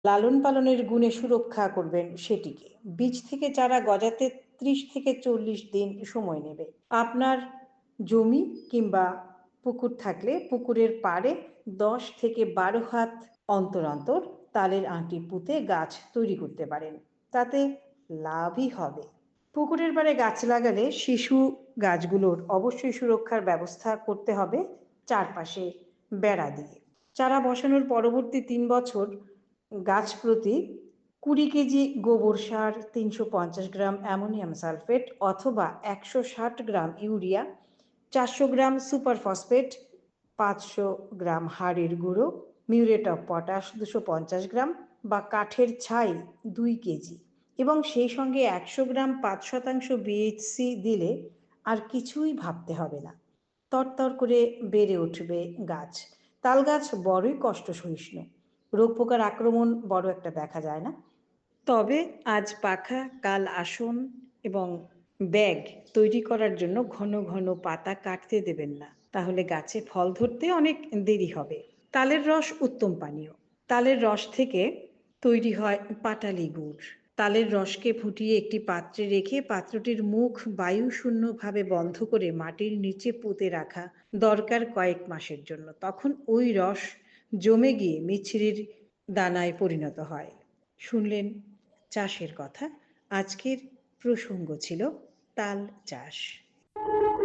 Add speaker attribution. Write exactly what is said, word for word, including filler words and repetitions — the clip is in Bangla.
Speaker 1: লালন পালনের গুণে সুরক্ষা করবেন সেটিকে। বীজ থেকে চারা গজাতে ত্রিশ থেকে চল্লিশ দিন সময় নেবে। আপনার জমি কিংবা পুকুর থাকলে পুকুরের পাড়ে দশ থেকে বারো হাত অন্তর অন্তর তালের আঁটি পুঁতে গাছ তৈরি করতে পারেন। তাতে লাভই হবে। পুকুরের পাড়ে গাছ লাগালে শিশু গাছগুলোর অবশ্যই সুরক্ষার ব্যবস্থা করতে হবে চারপাশে বেড়া দিয়ে। চারা বসানোর পরবর্তী তিন বছর গাছ প্রতি কুড়ি কেজি গোবর সার, তিনশো পঞ্চাশ গ্রাম অ্যামোনিয়াম সালফেট অথবা একশো ষাট গ্রাম ইউরিয়া, চারশো গ্রাম সুপার ফসফেট, পাঁচশো গ্রাম হাড়ের গুঁড়ো, মিউরেট অফ পটাশ দুশো পঞ্চাশ গ্রাম বা কাঠের ছাই দুই কেজি এবং সেই সঙ্গে একশো গ্রাম পাঁচ শতাংশ বিএইচসি দিলে আর কিছুই ভাবতে হবে না। তরতর করে বেড়ে উঠবে গাছ। তাল গাছ বড়ই কষ্ট সহিষ্ণু। রোগ পোকার আক্রমণ বড় একটা দেখা যায় না। তবে আজ পাখা কাল আসন এবং ব্যাগ তৈরি করার জন্য ঘন ঘন পাতা কাটতে দেবেন না, তাহলে গাছে ফল ধরতে অনেক দেরি হবে। তালের রস উত্তম পানীয়। তালের রস থেকে তৈরি হয় পাটালি গুড়। তালের রসকে ফুটিয়ে একটি পাত্রে রেখে পাত্রটির মুখ বায়ু শূন্যভাবে বন্ধ করে মাটির নিচে পুঁতে রাখা দরকার কয়েক মাসের জন্য। তখন ওই রস জমে গিয়ে মিছরির দানায় পরিণত হয়। শুনলেন চাষের কথা। আজকের প্রসঙ্গ ছিল তাল চাষ।